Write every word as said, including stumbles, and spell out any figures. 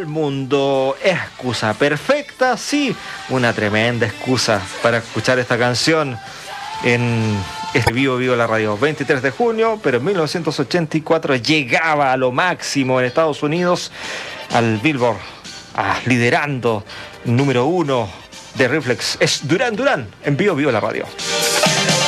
mundo. Excusa perfecta, sí, una tremenda excusa para escuchar esta canción en este Vivo Vivo la Radio. veintitrés de junio, pero en mil novecientos ochenta y cuatro llegaba a lo máximo en Estados Unidos, al Billboard, ah, liderando número uno de Reflex. Es Duran Duran en Vivo Vivo la Radio.